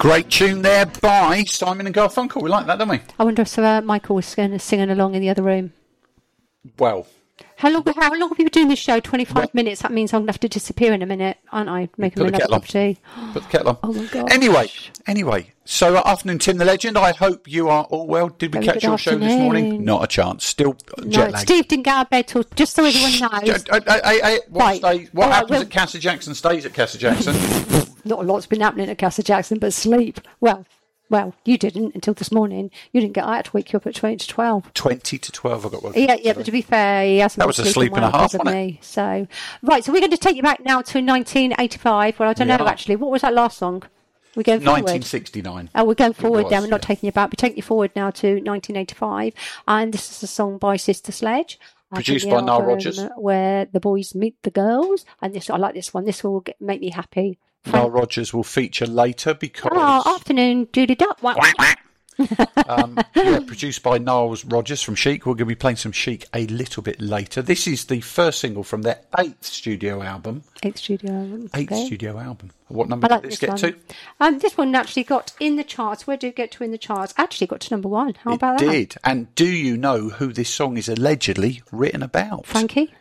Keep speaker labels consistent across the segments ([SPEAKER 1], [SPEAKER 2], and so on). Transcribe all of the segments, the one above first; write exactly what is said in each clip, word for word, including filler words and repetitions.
[SPEAKER 1] Great tune there by Simon and Garfunkel. We like that, don't we?
[SPEAKER 2] I wonder if uh, Michael was singing, singing along in the other room.
[SPEAKER 1] Well...
[SPEAKER 2] How long, how long have you been doing this show? twenty-five well, minutes. That means I'm going to have to disappear in a minute, aren't I? Make him another cup of tea.
[SPEAKER 1] Put the kettle on.
[SPEAKER 2] Oh, my God.
[SPEAKER 1] Anyway, anyway. So, uh, afternoon, Tim the Legend. I hope you are all well. Did we Very catch your afternoon. show this morning? Not a chance. Still uh,
[SPEAKER 2] no,
[SPEAKER 1] jet lag.
[SPEAKER 2] Steve didn't get out of bed till, just so everyone knows.
[SPEAKER 1] Uh, uh, uh, uh, what
[SPEAKER 2] right.
[SPEAKER 1] stays, what
[SPEAKER 2] right,
[SPEAKER 1] happens
[SPEAKER 2] well,
[SPEAKER 1] at Casa Jackson stays at Casa Jackson.
[SPEAKER 2] Not a lot's been happening at Casa Jackson, but sleep. Well... Well, you didn't until this morning. You didn't get out to wake you up at twenty to twelve.
[SPEAKER 1] twenty to twelve, I got one.
[SPEAKER 2] Yeah, yeah, but to be fair, he hasn't
[SPEAKER 1] That was a sleep and a half, wasn't
[SPEAKER 2] me. It? So, right, so we're going to take you back now to nineteen eighty-five. Well, I don't we know, are. actually. What was that last song? We're going forward.
[SPEAKER 1] nineteen sixty-nine.
[SPEAKER 2] Oh, we're going forward
[SPEAKER 1] was,
[SPEAKER 2] now. We're not
[SPEAKER 1] yeah.
[SPEAKER 2] taking you back. We're taking you forward now to nineteen eighty-five. And this is a song by Sister Sledge.
[SPEAKER 1] Produced by Nile Rodgers.
[SPEAKER 2] Where the boys meet the girls. And this, I like this one. This will get, make me happy.
[SPEAKER 1] Nile Rodgers will feature later because...
[SPEAKER 2] Oh, afternoon, Judy Duck.
[SPEAKER 1] Quack, quack. um, yeah, produced by Niles Rodgers from Chic. We're going to be playing some Chic a little bit later. This is the first single from their eighth studio album.
[SPEAKER 2] Eighth studio album.
[SPEAKER 1] Eighth
[SPEAKER 2] okay.
[SPEAKER 1] studio album. What number
[SPEAKER 2] like
[SPEAKER 1] did this,
[SPEAKER 2] this
[SPEAKER 1] get
[SPEAKER 2] one.
[SPEAKER 1] to?
[SPEAKER 2] Um, this one actually got in the charts. Where did it get to in the charts? Actually got to number one. How
[SPEAKER 1] it
[SPEAKER 2] about that?
[SPEAKER 1] It did. And do you know who this song is allegedly written about?
[SPEAKER 2] Frankie?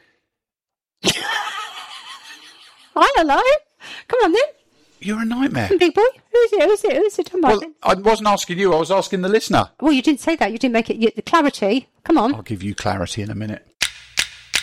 [SPEAKER 2] I don't know. Come on then.
[SPEAKER 1] You're a nightmare.
[SPEAKER 2] Big boy. Who's it? Who's it? Who's it?
[SPEAKER 1] Well, I wasn't asking you. I was asking the listener.
[SPEAKER 2] Well, you didn't say that. You didn't make it. You, the clarity. Come on.
[SPEAKER 1] I'll give you clarity in a minute.